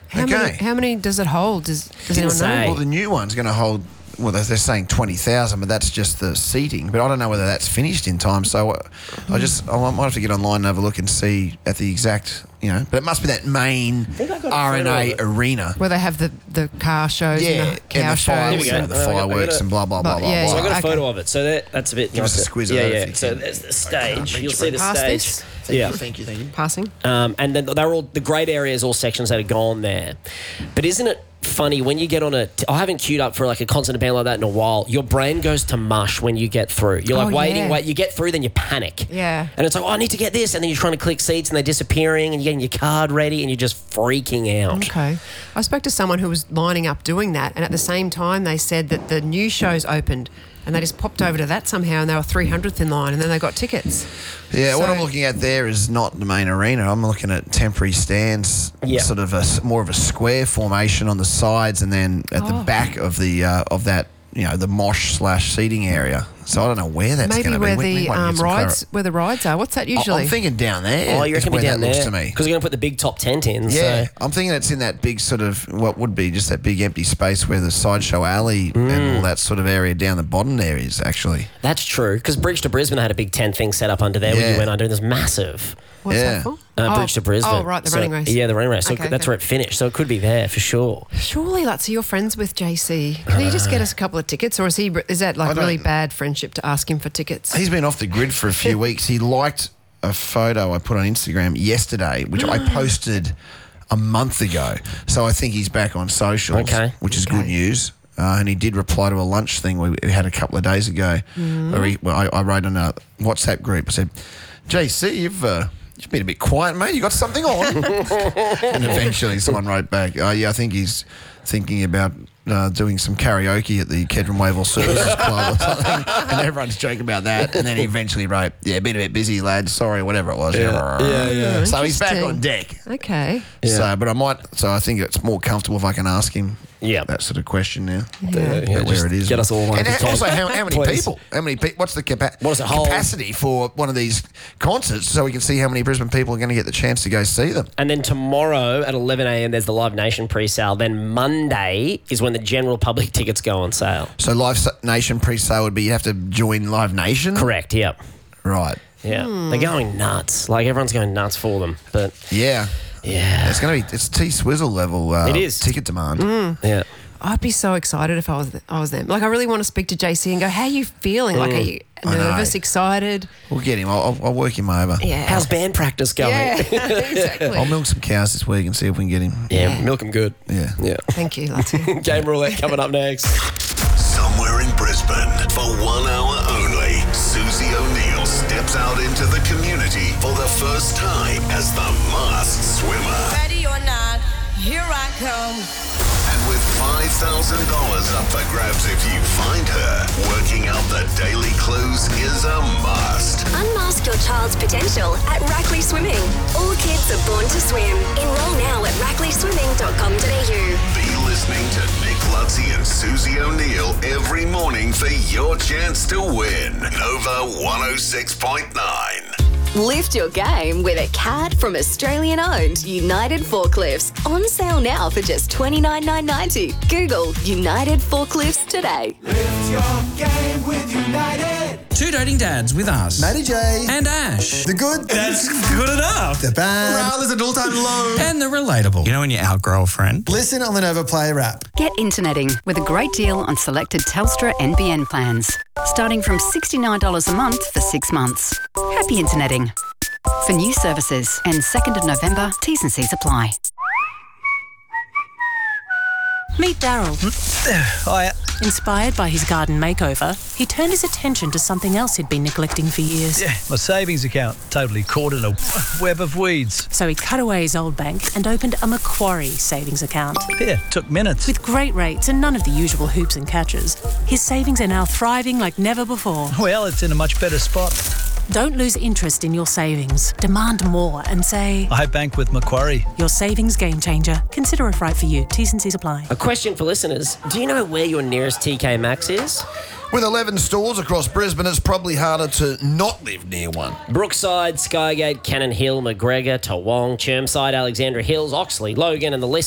How many does it hold? Does anyone know? Well, the new one's going to hold. Well, they're saying 20,000, but that's just the seating. But I don't know whether that's finished in time. So I might have to get online and have a look and see at the exact, But it must be that main RNA arena where they have the car shows and the cow shows. The fireworks and blah, blah, blah, blah, blah. So I got a photo of it. So that's a bit... Give us a squiz of that. So there's the stage. You'll see the stage. Thank you. Passing. And then they're all... The great areas, all sections that are gone there. But isn't it funny when you get on I haven't queued up for like a concert band like that in a while. Your brain goes to mush when you get through. You're like wait. You get through, then you panic. Yeah. And it's like, I need to get this. And then you're trying to click seats and they're disappearing and you're getting your card ready and you're just freaking out. Okay. I spoke to someone who was lining up doing that, and at the same time they said that the new shows opened and they just popped over to that somehow and they were 300th in line and then they got tickets. Yeah, what I'm looking at there is not the main arena. I'm looking at temporary stands, sort of more of a square formation on the sides, and then at the back of the that the mosh / seating area. So I don't know where that's going to be. Maybe where the rides are. What's that usually? I'm thinking down there. Oh, you reckon down there? Looks to me. Because you're going to put the big top tent in. Yeah, so. I'm thinking it's in that big sort of what would be just that big empty space where the sideshow alley and all that sort of area down the bottom there is actually. That's true. Because Bridge to Brisbane had a big tent thing set up under there when you went under. It was massive. What's that for? Bridge to Brisbane. Oh, right, the running race. Yeah, the running race. So that's where it finished. So it could be there for sure. Surely, so you're friends with JC. Can you just get us a couple of tickets, or is that like really bad friendship to ask him for tickets? He's been off the grid for a few weeks. He liked a photo I put on Instagram yesterday, which I posted a month ago. So I think he's back on socials, which is good news. And he did reply to a lunch thing we had a couple of days ago. I wrote on a WhatsApp group. I said, JC, you've been a bit quiet, mate. You got something on? And eventually someone wrote back, I think he's thinking about doing some karaoke at the Kedron Wavell Services Club or something. And everyone's joking about that. And then he eventually wrote, been a bit busy, lads. Sorry, whatever it was. Yeah. So he's back on deck. Okay. Yeah. So I think it's more comfortable if I can ask him that sort of question now. Where it is. Get us all on. And also, how many people? How many people? What's the capacity for one of these concerts so we can see how many Brisbane people are going to get the chance to go see them? And then tomorrow at 11 a.m. there's the Live Nation pre-sale. Then Monday is when the general public tickets go on sale. So Live Nation pre-sale would be you have to join Live Nation? Correct, yep. Right. Yeah. They're going nuts. Like everyone's going nuts for them. But yeah. It's T-Swizzle level it is. ticket demand. Yeah. I'd be so excited if I was them. Like, I really want to speak to JC and go, how are you feeling? Like, are you nervous, excited? We'll get him. I'll work him over. Yeah. How's band practice going? Yeah, exactly. I'll milk some cows this week and see if we can get him. Yeah, milk them good. Yeah. Thank you, Lutzy. Game roulette coming up next. Somewhere in Brisbane, for 1 hour only, Susie O'Neill steps out into the community for the first time as the masked swimmer. Ready or not, here I come. And with $5,000 up for grabs if you find her, working out the daily clues is a must. Unmask your child's potential at Rackley Swimming. All kids are born to swim. Enroll now at rackleyswimming.com.au. Be listening to Nick Lutzy and Susie O'Neill every morning for your chance to win. Nova 106.9. Lift your game with a card from Australian-owned United Forklifts. On sale now for just $29,990. Google United Forklifts today. Lift your game with United. Two doting dads with us. Matty J. And Ash. The good. That's good enough. The bad. Raoul is an all-time low. And the relatable. You know when you outgrow a friend? Listen on the Nova Player app. Get interneting with a great deal on selected Telstra NBN plans. Starting from $69 a month for 6 months. Happy interneting. For new services and 2nd of November, T's and C's apply. Meet Daryl. Hiya. Inspired by his garden makeover, he turned his attention to something else he'd been neglecting for years. Yeah, my savings account totally caught in a web of weeds. So he cut away his old bank and opened a Macquarie savings account. Yeah, took minutes. With great rates and none of the usual hoops and catches, his savings are now thriving like never before. Well, it's in a much better spot. Don't lose interest in your savings. Demand more and say, I bank with Macquarie. Your savings game changer. Consider if right for you. T's and C's apply. A question for listeners. Do you know where your nearest TK Maxx is? With 11 stores across Brisbane, it's probably harder to not live near one. Brookside, Skygate, Cannon Hill, McGregor, Toowong, Chermside, Alexandra Hills, Oxley, Logan and the list